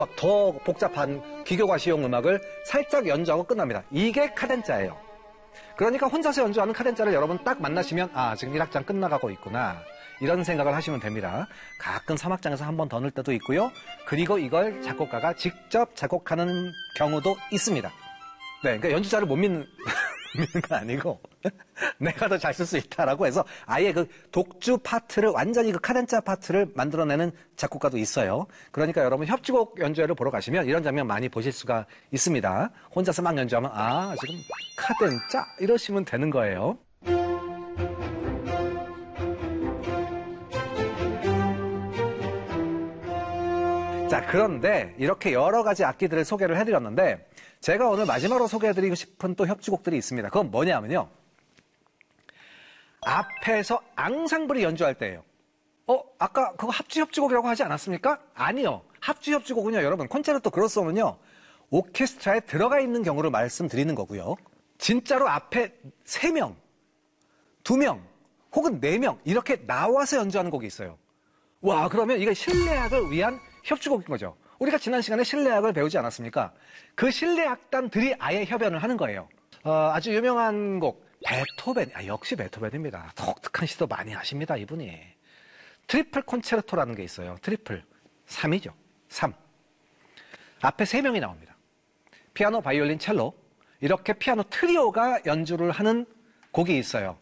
더 복잡한 기교과시용 음악을 살짝 연주하고 끝납니다. 이게 카덴자예요. 그러니까 혼자서 연주하는 카덴자를 여러분 딱 만나시면 아, 지금 1악장 끝나가고 있구나. 이런 생각을 하시면 됩니다. 가끔 3악장에서 한 번 더 넣을 때도 있고요. 그리고 이걸 작곡가가 직접 작곡하는 경우도 있습니다. 네, 그러니까 연주자를 못 믿는 건 아니고 내가 더 잘 쓸 수 있다라고 해서 아예 그 독주 파트를 완전히 그 카덴자 파트를 만들어내는 작곡가도 있어요. 그러니까 여러분 협주곡 연주회를 보러 가시면 이런 장면 많이 보실 수가 있습니다. 혼자서 막 연주하면 아, 지금 카덴자 이러시면 되는 거예요. 자, 그런데 이렇게 여러 가지 악기들을 소개를 해드렸는데 제가 오늘 마지막으로 소개해드리고 싶은 또 협주곡들이 있습니다. 그건 뭐냐면요. 앞에서 앙상블이 연주할 때예요. 아까 그거 합주협주곡이라고 하지 않았습니까? 아니요. 합주협주곡은요, 여러분, 콘체르토 그로소는요, 오케스트라에 들어가 있는 경우를 말씀드리는 거고요. 진짜로 앞에 3명, 2명, 혹은 4명 이렇게 나와서 연주하는 곡이 있어요. 와, 그러면 이게 실내악을 위한 협주곡인 거죠. 우리가 지난 시간에 실내악을 배우지 않았습니까? 그 실내악단들이 아예 협연을 하는 거예요. 아주 유명한 곡 베토벤, 역시 베토벤입니다. 독특한 시도 많이 하십니다, 이분이. 트리플 콘체르토라는 게 있어요. 트리플 3이죠. 3. 앞에 3명이 나옵니다. 피아노, 바이올린, 첼로 이렇게 피아노 트리오가 연주를 하는 곡이 있어요.